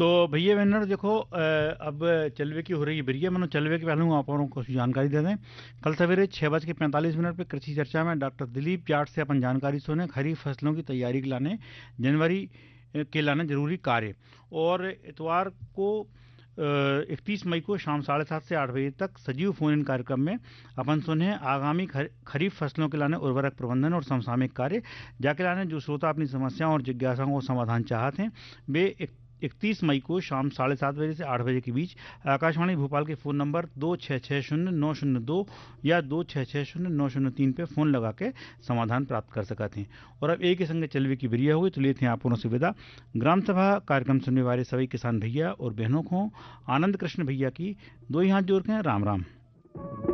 तो भैया बहनों देखो, अब चलवे की हो रही है बिरिया मनो चलवे के पहले आप और कुछ जानकारी दे दें। कल सवेरे 6:45 पर कृषि चर्चा में डॉक्टर दिलीप जाट से अपन जानकारी सुने खरीफ फसलों की तैयारी के लाने जनवरी के लाने जरूरी कार्य। और इतवार को 31 मई को शाम 7:30 से 8 बजे तक सजीव फोन इन कार्यक्रम में अपन सुने आगामी खरीफ फसलों के लाने उर्वरक प्रबंधन और समसामयिक कार्य जाके लाने जो श्रोता अपनी समस्याओं और जिज्ञासाओं को समाधान चाहते हैं वे 31 मई को शाम 7:30 बजे से 8 बजे के बीच आकाशवाणी भोपाल के फ़ोन नंबर 2660-902 या 2660-903 पे फ़ोन लगा के समाधान प्राप्त कर सकते हैं। और अब एक ही संग चलवे की बिरिया हुई तो लेते हैं आप से विदा। ग्राम सभा कार्यक्रम सुनने वाले सभी किसान भैया और बहनों को आनंद कृष्ण भैया की दो ही हाथ जोड़ के राम राम।